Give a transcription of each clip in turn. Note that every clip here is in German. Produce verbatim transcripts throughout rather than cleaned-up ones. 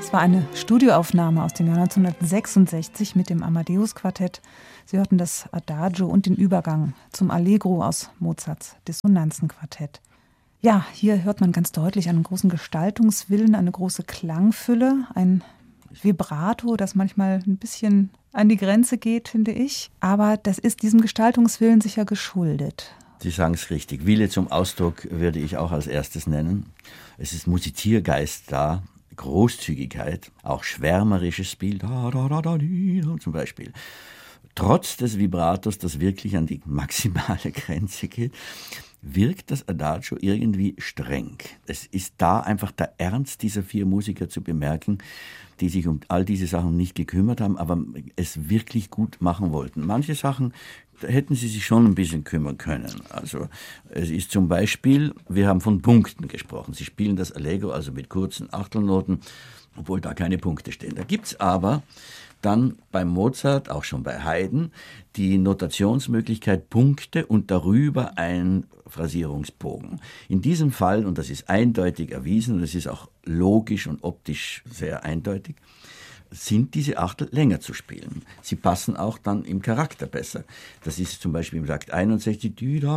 Es war eine Studioaufnahme aus dem Jahr neunzehnhundertsechsundsechzig mit dem Amadeus-Quartett. Sie hörten das Adagio und den Übergang zum Allegro aus Mozarts Dissonanzenquartett. Ja, hier hört man ganz deutlich einen großen Gestaltungswillen, eine große Klangfülle, ein Vibrato, das manchmal ein bisschen an die Grenze geht, finde ich. Aber das ist diesem Gestaltungswillen sicher geschuldet. Sie sagen es richtig. Wille zum Ausdruck würde ich auch als erstes nennen. Es ist Musiziergeist da, Großzügigkeit, auch schwärmerisches Spiel, da, da, da, da, da, zum Beispiel. Trotz des Vibratos, das wirklich an die maximale Grenze geht, wirkt das Adagio irgendwie streng. Es ist da einfach der Ernst dieser vier Musiker zu bemerken, die sich um all diese Sachen nicht gekümmert haben, aber es wirklich gut machen wollten. Manche Sachen hätten sie sich schon ein bisschen kümmern können. Also es ist zum Beispiel, wir haben von Punkten gesprochen. Sie spielen das Allegro also mit kurzen Achtelnoten, obwohl da keine Punkte stehen. Da gibt's aber dann bei Mozart, auch schon bei Haydn, die Notationsmöglichkeit Punkte und darüber ein Phrasierungsbogen. In diesem Fall, und das ist eindeutig erwiesen, und es ist auch logisch und optisch sehr eindeutig, sind diese Achtel länger zu spielen. Sie passen auch dann im Charakter besser. Das ist zum Beispiel im Takt einundsechzig.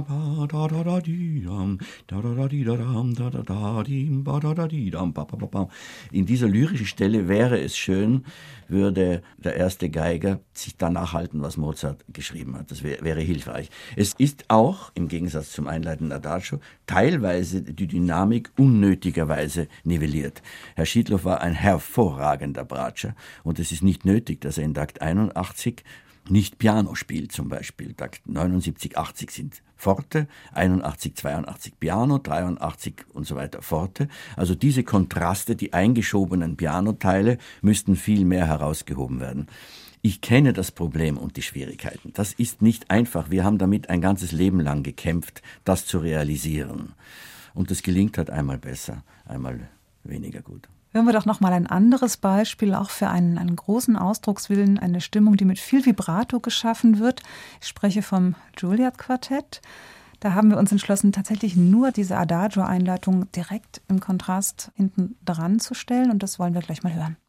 In dieser lyrischen Stelle wäre es schön, würde der erste Geiger sich danach halten, was Mozart geschrieben hat. Das wäre, wäre hilfreich. Es ist auch, im Gegensatz zum einleitenden Adagio, teilweise die Dynamik unnötigerweise nivelliert. Herr Schiedloff war ein hervorragender Bratscher und es ist nicht nötig, dass er in Takt einundachtzig nicht Piano spielt zum Beispiel. Takt neunundsiebzig, achtzig sind Forte, einundachtzig, zweiundachtzig Piano, dreiundachtzig und so weiter Forte. Also diese Kontraste, die eingeschobenen Pianoteile, müssten viel mehr herausgehoben werden. Ich kenne das Problem und die Schwierigkeiten. Das ist nicht einfach. Wir haben damit ein ganzes Leben lang gekämpft, das zu realisieren. Und das gelingt halt einmal besser, einmal weniger gut. Hören wir doch noch mal ein anderes Beispiel, auch für einen, einen großen Ausdruckswillen, eine Stimmung, die mit viel Vibrato geschaffen wird. Ich spreche vom Juilliard-Quartett. Da haben wir uns entschlossen, tatsächlich nur diese Adagio-Einleitung direkt im Kontrast hinten dran zu stellen. Und das wollen wir gleich mal hören.